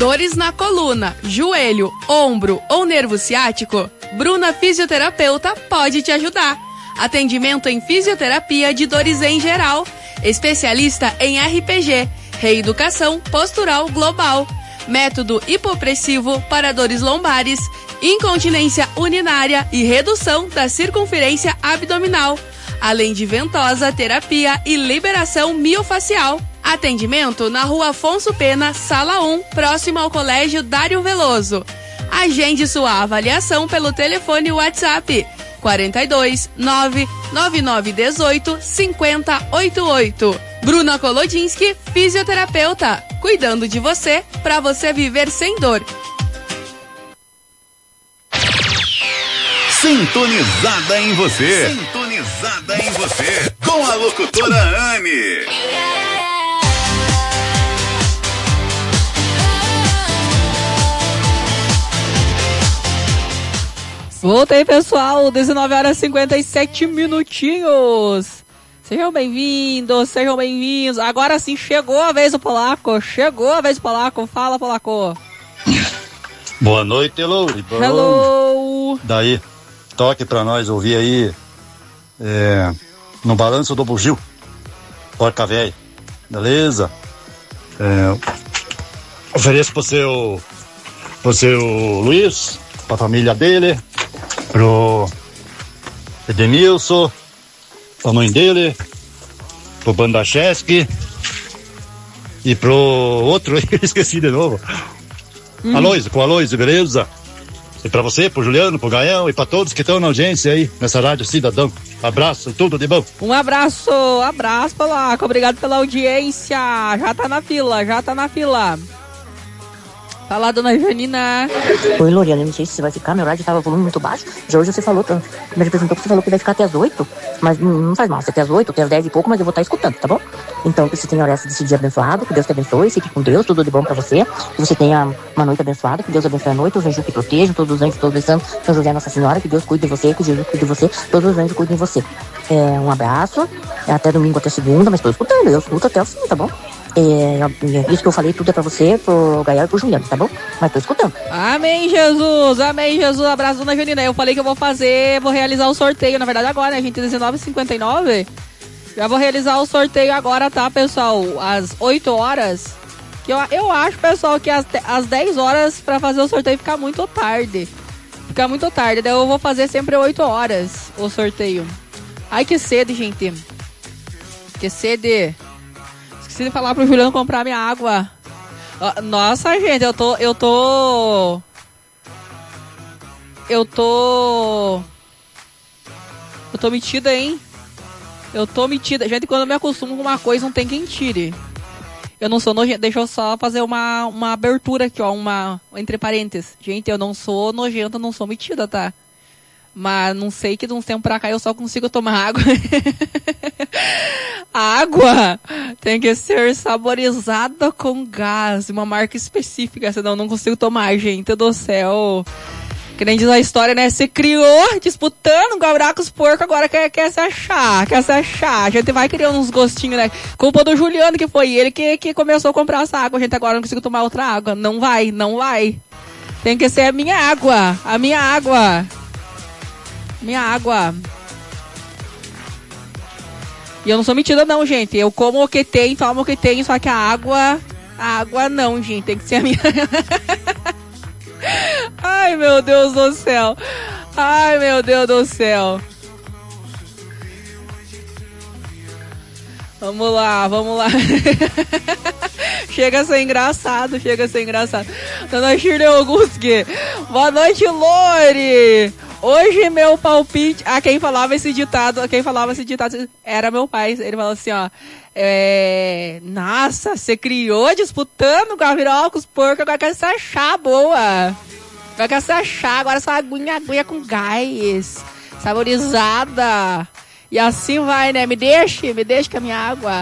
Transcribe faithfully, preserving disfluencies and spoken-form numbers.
Dores na coluna, joelho, ombro ou nervo ciático? Bruna Fisioterapeuta pode te ajudar. Atendimento em fisioterapia de dores em geral. Especialista em R P G, reeducação postural global. Método hipopressivo para dores lombares, incontinência urinária e redução da circunferência abdominal. Além de ventosa, terapia e liberação miofacial. Atendimento na Rua Afonso Pena, Sala um, próximo ao Colégio Dário Veloso. Agende sua avaliação pelo telefone WhatsApp quarenta e dois, nove nove nove um oito, cinco zero oito oito. Bruna Kolodinski, fisioterapeuta, cuidando de você para você viver sem dor. Sintonizada em você. Sintonizada em você. Com a locutora Anne. Voltei, pessoal, dezenove horas e cinquenta e sete minutinhos. Sejam bem-vindos, sejam bem-vindos. Agora sim, chegou a vez do Polaco, chegou a vez do Polaco. Fala, Polaco. Boa noite, hello. Hello. Daí, toque pra nós ouvir aí, é, no Balanço do Bugio, Porca Véia, beleza? É, ofereço pro seu, pro seu Luiz, pra família dele, pro Edemilson, pra mãe dele, pro Bandachesky e pro outro aí, esqueci de novo. Hum. Aloysio, pro Aloysio, beleza? E pra você, pro Juliano, pro Gaião e pra todos que estão na audiência aí, nessa Rádio Cidadão. Abraço e tudo de bom. Um abraço, abraço, Polaco, obrigado pela audiência. Já tá na fila, já tá na fila. Fala, dona Janina. Oi, Loriana, não sei se você vai ficar, meu rádio tava volume muito baixo. Já hoje você falou, me representou que você falou que vai ficar até as oito, mas não, não faz mal, você até as oito, até as dez e pouco, mas eu vou estar escutando, tá bom? Então, que você tenha o resto desse dia abençoado, que Deus te abençoe, fique com Deus, tudo de bom pra você, que você tenha uma noite abençoada, que Deus abençoe a noite, os anjos que protejam, todos os anjos, todos os santos, São José Nossa Senhora, que Deus cuide de você, que Jesus cuide de você, todos os anjos cuidem de você. É, um abraço, até domingo, até segunda, mas tô escutando, eu escuto até o fim, tá bom? É, isso que eu falei tudo é pra você, pro Gael e pro Juliano, tá bom? Mas tô escutando. Amém, Jesus, amém, Jesus. Abraço, dona Janina. Eu falei que eu vou fazer, vou realizar o sorteio, na verdade agora, né, gente, dezenove e cinquenta e nove. Já vou realizar o sorteio agora, tá, pessoal? Às oito horas. Que eu, eu acho, pessoal, que às, às dez horas pra fazer o sorteio fica muito tarde. Fica muito tarde, daí eu vou fazer sempre oito horas o sorteio. Ai, que sede, gente. Que sede. Esqueci de falar pro Juliano comprar minha água. Nossa, gente, eu tô... Eu tô... Eu tô... Eu tô metida, hein? Eu tô metida. Gente, quando eu me acostumo com uma coisa, não tem quem tire. Eu não sou nojenta. Deixa eu só fazer uma, uma abertura aqui, ó. Uma... Entre parênteses. Gente, eu não sou nojenta, não sou metida, tá? Mas não sei que de uns tempos pra cá eu só consigo tomar água. A água tem que ser saborizada com gás, uma marca específica, senão eu não consigo tomar, gente do céu. Que nem diz a história, né? Se criou disputando com os porcos, agora quer, quer se achar, quer se achar. A gente vai criando uns gostinhos, né? Culpa do Juliano, que foi ele que, que começou a comprar essa água. Gente, agora eu não consigo tomar outra água. Não vai, não vai. Tem que ser a minha água, a minha água. Minha água. E eu não sou metida não, gente. Eu como o que tem, tomo o que tem, só que a água... A água não, gente. Tem que ser a minha... Ai, meu Deus do céu. Ai, meu Deus do céu. Vamos lá, vamos lá. Chega a ser engraçado, chega a ser engraçado. Dona Shirley Augusti. Boa noite, Lore. Hoje meu palpite... Ah, quem falava esse ditado, quem falava esse ditado era meu pai. Ele falou assim, ó... É... Nossa, você criou disputando com a virola, com os porcos, agora quer se achar boa. Agora quer se achar, agora só aguinha, aguinha com gás. Saborizada. E assim vai, né? Me deixe, me deixe com a minha água.